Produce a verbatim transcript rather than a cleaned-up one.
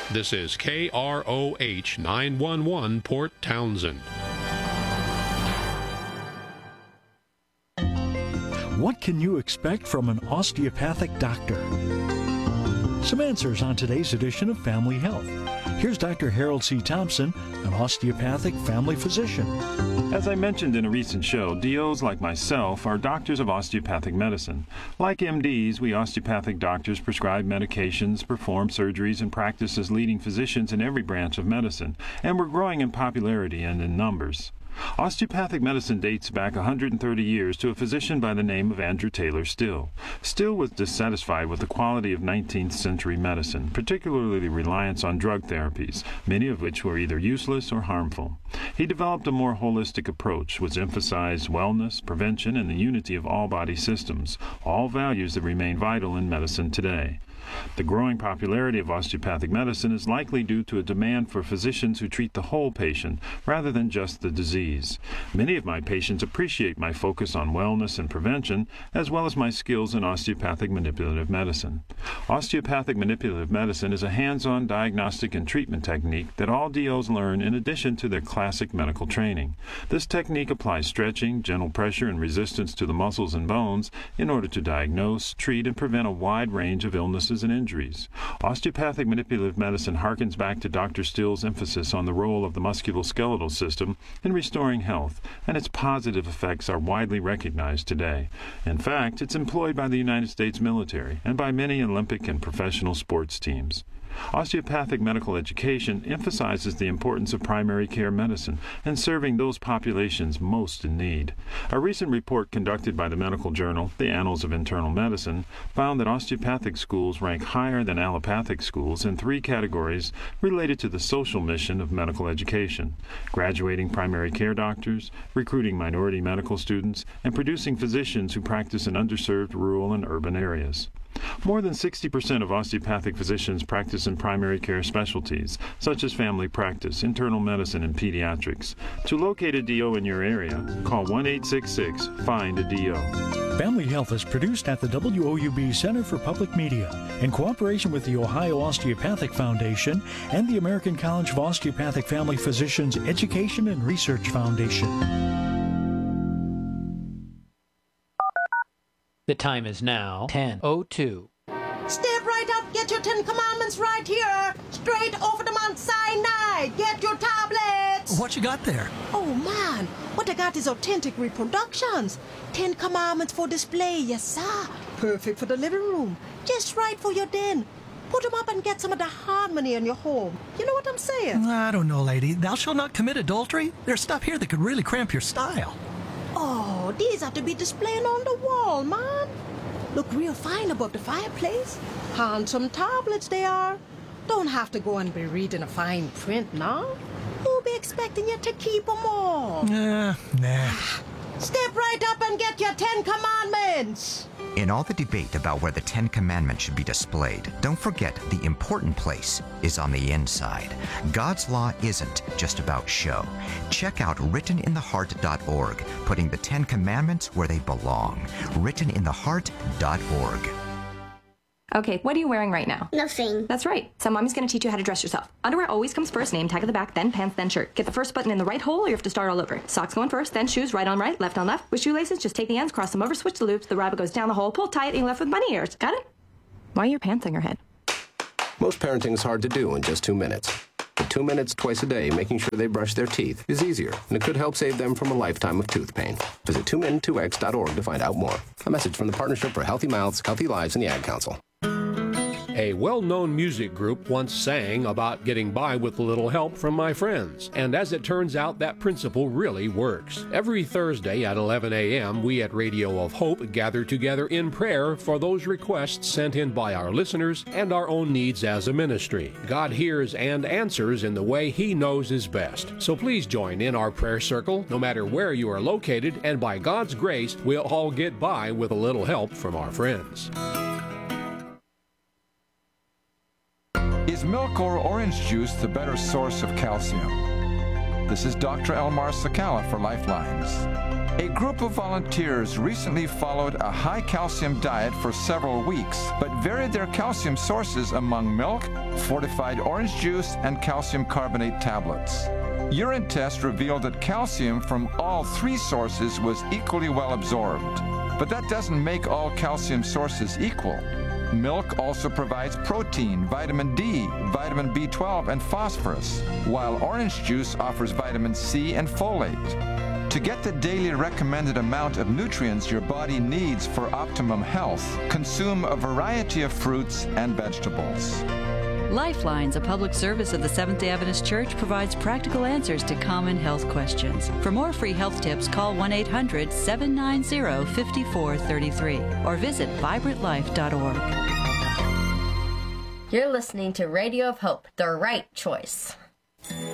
This is K R O H nine one one Port Townsend. What can you expect from an osteopathic doctor? Some answers on today's edition of Family Health. Here's Doctor Harold C. Thompson, an osteopathic family physician. As I mentioned in a recent show, D Os like myself are doctors of osteopathic medicine. Like M Ds, we osteopathic doctors prescribe medications, perform surgeries, and practice as leading physicians in every branch of medicine, and we're growing in popularity and in numbers. Osteopathic medicine dates back one hundred thirty years to a physician by the name of Andrew Taylor Still. Still was dissatisfied with the quality of nineteenth century medicine, particularly the reliance on drug therapies, many of which were either useless or harmful. He developed a more holistic approach, which emphasized wellness, prevention, and the unity of all body systems, all values that remain vital in medicine today. The growing popularity of osteopathic medicine is likely due to a demand for physicians who treat the whole patient rather than just the disease. Many of my patients appreciate my focus on wellness and prevention, as well as my skills in osteopathic manipulative medicine. Osteopathic manipulative medicine is a hands-on diagnostic and treatment technique that all D Os learn in addition to their classic medical training. This technique applies stretching, gentle pressure, and resistance to the muscles and bones in order to diagnose, treat, and prevent a wide range of illnesses and injuries. Osteopathic manipulative medicine harkens back to Doctor Still's emphasis on the role of the musculoskeletal system in restoring health, and its positive effects are widely recognized today. In fact, it's employed by the United States military and by many Olympic and professional sports teams. Osteopathic medical education emphasizes the importance of primary care medicine and serving those populations most in need. A recent report conducted by the medical journal, The Annals of Internal Medicine, found that osteopathic schools rank higher than allopathic schools in three categories related to the social mission of medical education: graduating primary care doctors, recruiting minority medical students, and producing physicians who practice in underserved rural and urban areas. More than sixty percent of osteopathic physicians practice in primary care specialties, such as family practice, internal medicine, and pediatrics. To locate a D O in your area, call one eight six six, find a D O. Family Health is produced at the W O U B Center for Public Media in cooperation with the Ohio Osteopathic Foundation and the American College of Osteopathic Family Physicians Education and Research Foundation. The time is now ten oh two. Step right up, get your Ten Commandments right here. Straight over to Mount Sinai. Get your tablets. What you got there? Oh, man. What I got is authentic reproductions. Ten Commandments for display, yes, sir. Perfect for the living room. Just right for your den. Put them up and get some of the harmony in your home. You know what I'm saying? I don't know, lady. Thou shalt not commit adultery. There's stuff here that could really cramp your style. Oh, these have to be displaying on the wall, man. Look real fine above the fireplace. Handsome tablets they are. Don't have to go and be reading a fine print now. Who'll be expecting you to keep them all? Uh, nah. Step right up and get your Ten Commandments. In all the debate about where the Ten Commandments should be displayed, don't forget the important place is on the inside. God's law isn't just about show. Check out written in the heart dot org, putting the Ten Commandments where they belong. written in the heart dot org. Okay, what are you wearing right now? Nothing. That's right. So mommy's going to teach you how to dress yourself. Underwear always comes first, name tag at the back, then pants, then shirt. Get the first button in the right hole or you have to start all over. Socks going first, then shoes, right on right, left on left. With shoelaces, just take the ends, cross them over, switch the loops, the rabbit goes down the hole, pull tight, and you're left with bunny ears. Got it? Why are your pants on your head? Most parenting is hard to do in just two minutes. But two minutes twice a day making sure they brush their teeth is easier, and it could help save them from a lifetime of tooth pain. Visit two min two x dot org to find out more. A message from the Partnership for Healthy Mouths, Healthy Lives, and the Ad Council. A well-known music group once sang about getting by with a little help from my friends, and as it turns out, that principle really works. Every Thursday at eleven a.m., we at Radio of Hope gather together in prayer for those requests sent in by our listeners and our own needs as a ministry. God hears and answers in the way He knows is best. So please join in our prayer circle, no matter where you are located, and by God's grace, we'll all get by with a little help from our friends. Is milk or orange juice the better source of calcium? This is Doctor Elmar Sakala for Lifelines. A group of volunteers recently followed a high-calcium diet for several weeks, but varied their calcium sources among milk, fortified orange juice, and calcium carbonate tablets. Urine tests revealed that calcium from all three sources was equally well absorbed. But that doesn't make all calcium sources equal. Milk also provides protein, vitamin D, vitamin B twelve, and phosphorus, while orange juice offers vitamin C and folate. To get the daily recommended amount of nutrients your body needs for optimum health, consume a variety of fruits and vegetables. Lifelines, a public service of the Seventh-day Adventist Church, provides practical answers to common health questions. For more free health tips, call one eight hundred, seven nine zero, five four three three or visit vibrant life dot org. You're listening to Radio of Hope, the right choice.